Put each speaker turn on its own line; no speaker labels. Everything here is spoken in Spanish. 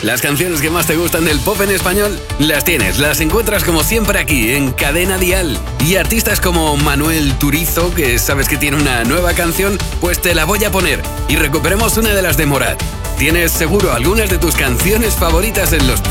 Las canciones que más te gustan del pop en español, las encuentras como siempre aquí, en Cadena Dial. Y artistas como Manuel Turizo, que sabes que tiene una nueva canción, pues te la voy a poner. Y recuperemos una de las de Morat. Tienes seguro algunas de tus canciones favoritas en los